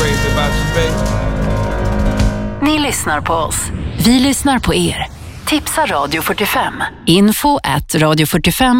crazy about you, baby. Ni lyssnar på oss. Vi lyssnar på er. Tipsa Radio 45. Info@radio45.se